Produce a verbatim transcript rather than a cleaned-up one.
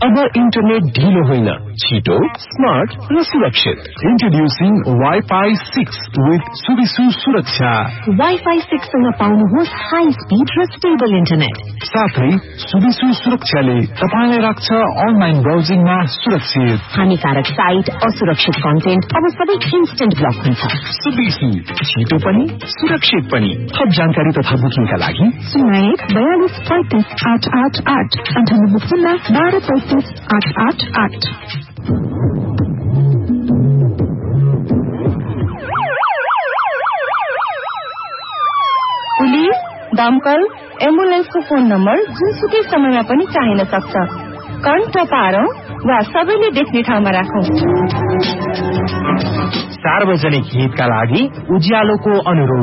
अब इन्टरनेट ढिलो होइन, छिटो, स्मार्ट र सुरक्षित। Introducing wifi six with Subisu सुरक्षा। वाइफाई सिक्स सँग पाउनुहोस् हाई स्पिड र स्टेबल इन्टरनेट। साथै सुबिसु सुरक्षाले तपाईलाई राख्छ अनलाइन ब्राउजिङमा सुरक्षित। हानिकारक साइट, असुरक्षित कन्टेन्ट अब सबै इन्स्टेन्ट ब्लक हुन्छ। सुबिसु, छिटो पनि सुरक्षित पनि। थप जानकारी तथा बुकिङका लागि शून्य एक बयालिस पैंतिस आठ आठ आठ अन्ठानब्बे शून्य बाह्र पैंतिस आठ आठ आठ। पुलिस, दमकल, एम्बुलेन्सको फोन नम्बर जुनसुकै समयमा पनि चाहिन सक्छ। कण्ठ पारौं वा सबैले देख्ने ठाउँमा राखौं। सार्वजनिक हितका लागि उज्यालोको अनुरोध।